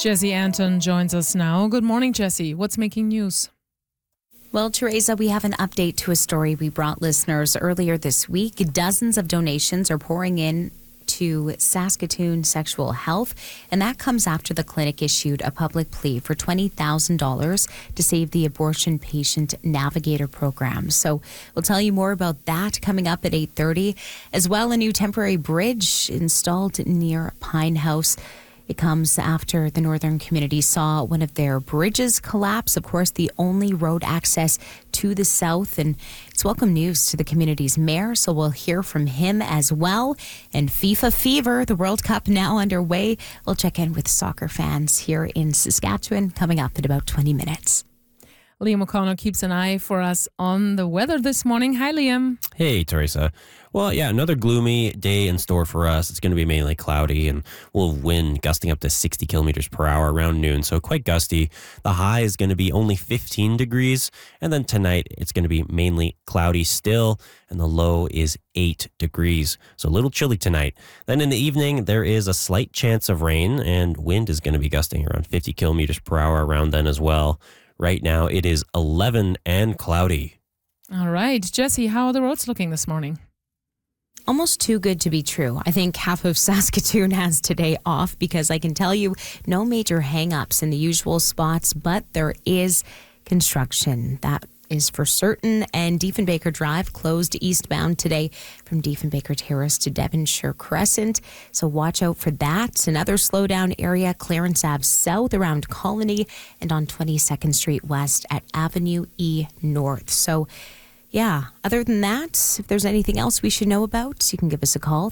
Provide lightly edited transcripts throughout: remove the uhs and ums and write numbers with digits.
Jesse Anton joins us now. Good morning, Jesse. What's making news? Well, Teresa, we have an update to a story we brought listeners earlier this week. Dozens of donations are pouring in to Saskatoon Sexual Health, and that comes after the clinic issued a public plea for $20,000 to save the Abortion Patient Navigator program. So we'll tell you more about that coming up at 8:30. As well, a new temporary bridge installed near Pine House. It comes after the northern community saw one of their bridges collapse. Of course, the only road access to the south. And it's welcome news to the community's mayor, so we'll hear from him as well. And FIFA fever, the World Cup now underway. We'll check in with soccer fans here in Saskatchewan coming up in about 20 minutes. Liam O'Connor keeps an eye for us on the weather this morning. Hi, Liam. Hey, Teresa. Well, yeah, another gloomy day in store for us. It's going to be mainly cloudy, and we'll have wind gusting up to 60 kilometers per hour around noon, so quite gusty. The high is going to be only 15 degrees, and then tonight it's going to be mainly cloudy still, and the low is 8 degrees, so a little chilly tonight. Then in the evening, there is a slight chance of rain, and wind is going to be gusting around 50 kilometers per hour around then as well. Right now, it is 11 and cloudy. All right. Jesse, how are the roads looking this morning? Almost too good to be true. I think half of Saskatoon has today off because I can tell you no major hang-ups in the usual spots, but there is construction. That is for certain. And Diefenbaker Drive closed eastbound today from Diefenbaker Terrace to Devonshire Crescent. So watch out for that. Another slowdown area, Clarence Ave South around Colony and on 22nd Street West at Avenue E North. So yeah, other than that, if there's anything else we should know about, you can give us a call,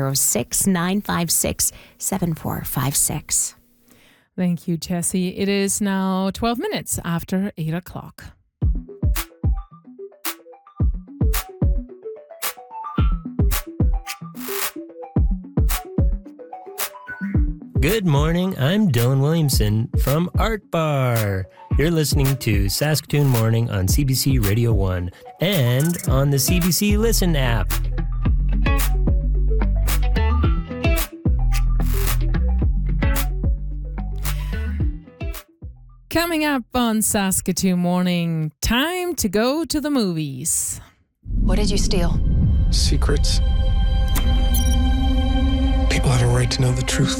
306-956-7456. Thank you, Jesse. It is now 12 minutes after 8 o'clock. Good morning, I'm Dylan Williamson from Art Bar. You're listening to Saskatoon Morning on CBC Radio 1 and on the CBC Listen app. Coming up on Saskatoon Morning, time to go to the movies. What did you steal? Secrets. People have a right to know the truth.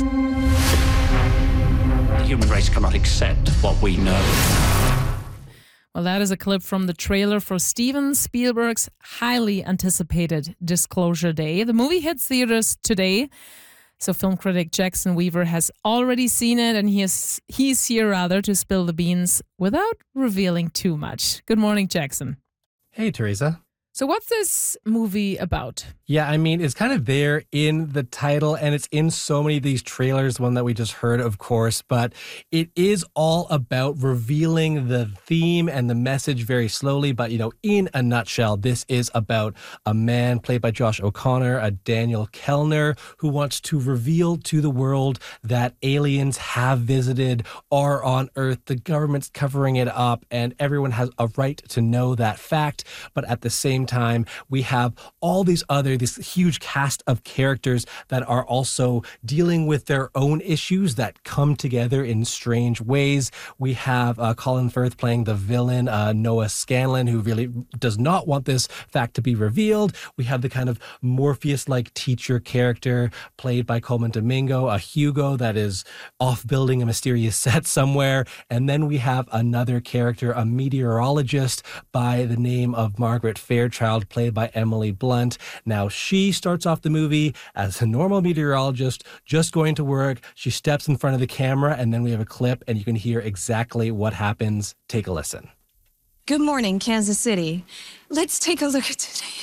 The human race cannot accept what we know. Well, that is a clip from the trailer for Steven Spielberg's highly anticipated Disclosure Day. The movie hits theaters today. So film critic Jackson Weaver has already seen it, and he's here to spill the beans without revealing too much. Good morning, Jackson. Hey, Teresa. So what's this movie about? Yeah, I mean, it's kind of there in the title, and it's in so many of these trailers, one that we just heard, of course, but it is all about revealing the theme and the message very slowly. But, in a nutshell, this is about a man played by Josh O'Connor, a Daniel Kellner, who wants to reveal to the world that aliens have visited, are on Earth. The government's covering it up, and everyone has a right to know that fact. But at the same time, we have all this huge cast of characters that are also dealing with their own issues that come together in strange ways. We have Colin Firth playing the villain, Noah Scanlon, who really does not want this fact to be revealed. We have the kind of Morpheus-like teacher character played by Coleman Domingo, a Hugo that is off building a mysterious set somewhere. And then we have another character, a meteorologist by the name of Margaret Fairchild, played by Emily Blunt. Now, she starts off the movie as a normal meteorologist, just going to work. She steps in front of the camera, and then we have a clip, and you can hear exactly what happens. Take a listen. Good morning, Kansas City. Let's take a look at today.